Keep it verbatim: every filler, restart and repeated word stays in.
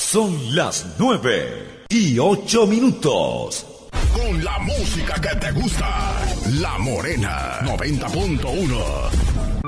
Son las nueve y ocho minutos. Con la música que te gusta, La Morena noventa punto uno.